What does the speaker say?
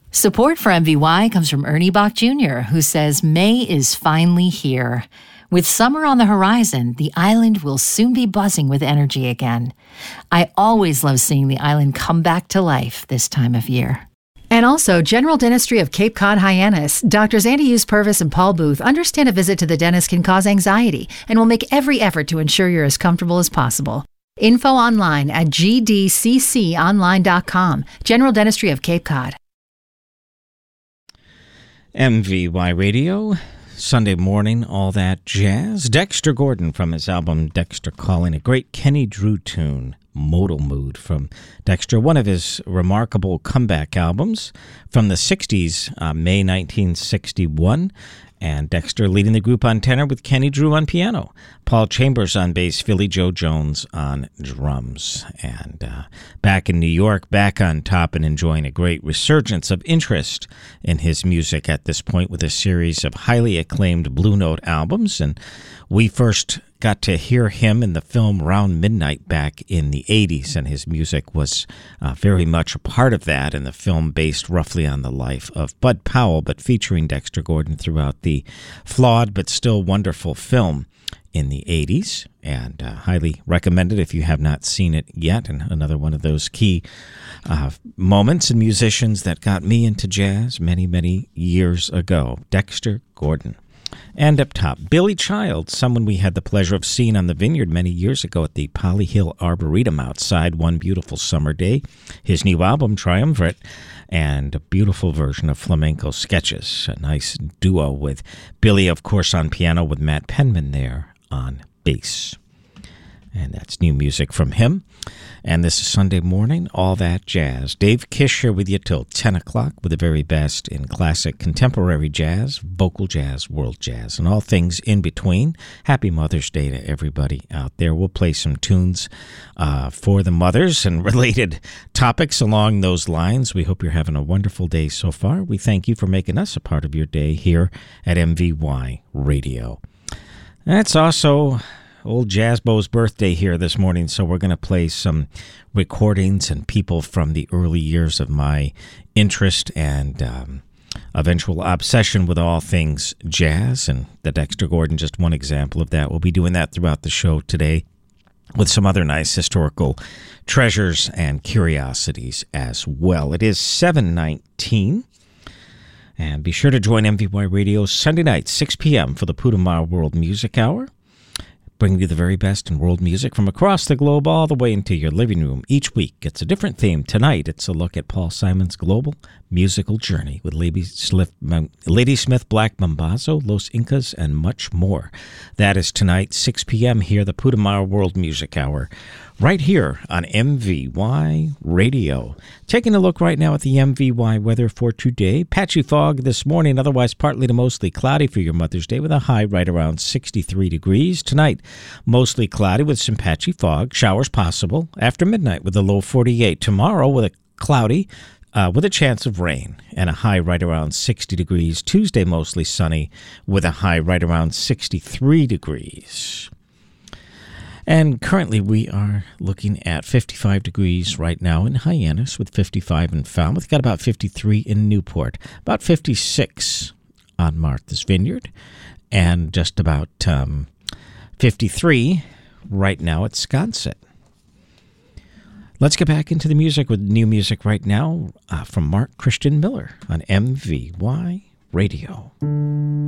Support for MVY comes from Ernie Bach Jr., who says May is finally here. With summer on the horizon, the island will soon be buzzing with energy again. I always love seeing the island come back to life this time of year. And also, General Dentistry of Cape Cod Hyannis. Doctors Andy Hughes Purvis and Paul Booth understand a visit to the dentist can cause anxiety and will make every effort to ensure you're as comfortable as possible. Info online at gdcconline.com. General Dentistry of Cape Cod. MVY Radio, Sunday morning, all that jazz. Dexter Gordon from his album Dexter Calling, a great Kenny Drew tune, Modal Mood from Dexter, one of his remarkable comeback albums from the 60s, May 1961. And Dexter leading the group on tenor with Kenny Drew on piano, Paul Chambers on bass, Philly Joe Jones on drums. And back in New York, back on top and enjoying a great resurgence of interest in his music at this point with a series of highly acclaimed Blue Note albums. And we first got to hear him in the film Round Midnight back in the 80s, and his music was very much a part of that, and the film based roughly on the life of Bud Powell, but featuring Dexter Gordon throughout the flawed but still wonderful film in the 80s, and highly recommended if you have not seen it yet, and another one of those key moments and musicians that got me into jazz many, many years ago, Dexter Gordon. And up top, Billy Child, someone we had the pleasure of seeing on the Vineyard many years ago at the Poly Hill Arboretum outside one beautiful summer day. His new album, Triumvirate, and a beautiful version of Flamenco Sketches. A nice duo with Billy, of course, on piano with Matt Penman there on bass. And that's new music from him. And this is Sunday morning, all that jazz. Dave Kish here with you till 10 o'clock with the very best in classic contemporary jazz, vocal jazz, world jazz, and all things in between. Happy Mother's Day to everybody out there. We'll play some tunes for the mothers and related topics along those lines. We hope you're having a wonderful day so far. We thank you for making us a part of your day here at MVY Radio. That's also old Jazzbo's birthday here this morning, so we're going to play some recordings and people from the early years of my interest and eventual obsession with all things jazz, and the Dexter Gordon, just one example of that. We'll be doing that throughout the show today with some other nice historical treasures and curiosities as well. It is 7:19. And be sure to join MVY Radio Sunday night, 6 p.m. for the Putumayo World Music Hour, bringing you the very best in world music from across the globe all the way into your living room. Each week, it's a different theme. Tonight, it's a look at Paul Simon's global musical journey with Ladysmith Black Mambazo, Los Incas, and much more. That is tonight, 6 p.m. here, the Putumayo World Music Hour, right here on MVY Radio. Taking a look right now at the MVY weather for today. Patchy fog this morning, otherwise partly to mostly cloudy for your Mother's Day with a high right around 63 degrees. Tonight, mostly cloudy with some patchy fog. Showers possible after midnight with a low 48. Tomorrow with a cloudy with a chance of rain and a high right around 60 degrees. Tuesday, mostly sunny with a high right around 63 degrees. And currently we are looking at 55 degrees right now in Hyannis with 55 in Falmouth. Got about 53 in Newport, about 56 on Martha's Vineyard, and just about 53 right now at Sconset. Let's get back into the music with new music right now from Mark Christian Miller on MVY Radio.